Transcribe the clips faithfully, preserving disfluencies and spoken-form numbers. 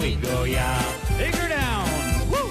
we go, yeah. Take her down. Woo!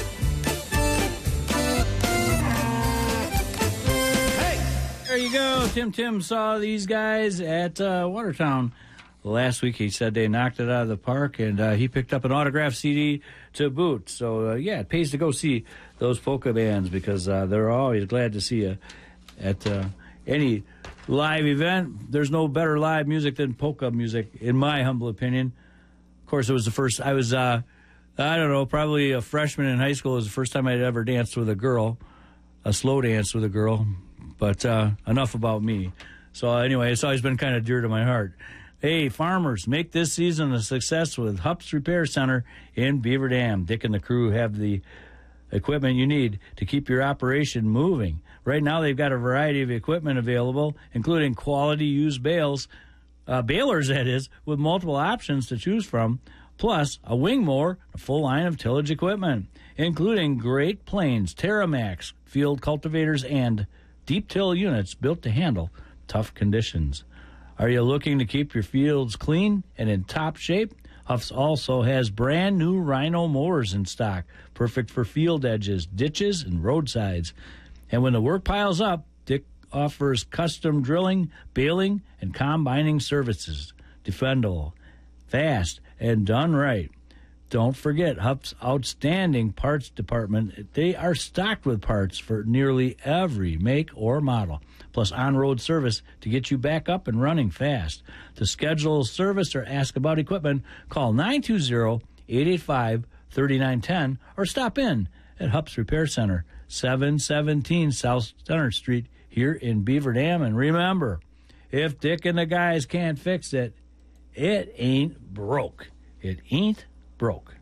Hey, there you go. Tim Tim saw these guys at uh, Watertown last week. He said they knocked it out of the park, and uh, he picked up an autographed C D to boot. So, uh, yeah, it pays to go see those polka bands because uh, they're always glad to see you at uh, any live event. There's no better live music than polka music, in my humble opinion. Of course, it was the first, I was, uh, I don't know, probably a freshman in high school. It was the first time I'd ever danced with a girl, a slow dance with a girl. But uh, enough about me. So anyway, it's always been kind of dear to my heart. Hey, farmers, make this season a success with Hupp's Repair Center in Beaver Dam. Dick and the crew have the equipment you need to keep your operation moving. Right now, they've got a variety of equipment available, including quality used bales, uh, balers, that is, with multiple options to choose from, plus a wing mower, a full line of tillage equipment, including Great Plains, TerraMax, field cultivators, and deep till units built to handle tough conditions. Are you looking to keep your fields clean and in top shape? Huff's also has brand new Rhino mowers in stock, perfect for field edges, ditches, and roadsides. And when the work piles up, Dick offers custom drilling, baling, and combining services. Defendable, fast, and done right. Don't forget Huff's outstanding parts department. They are stocked with parts for nearly every make or model, plus on-road service to get you back up and running fast. To schedule service or ask about equipment, call nine two zero, eight eight five, three nine one zero or stop in at Hupp's Repair Center, seven seventeen South Center Street here in Beaver Dam. And remember, if Dick and the guys can't fix it, it ain't broke. It ain't broke.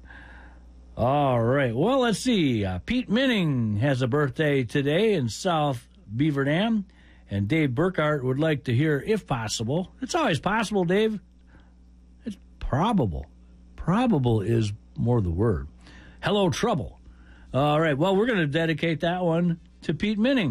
All right. Well, let's see. Uh, Pete Minning has a birthday today in South Beaver Dam, and Dave Burkhart would like to hear, if possible. It's always possible, Dave. It's probable. Probable is more the word. Hello, Trouble. All right. Well, we're going to dedicate that one to Pete Minning.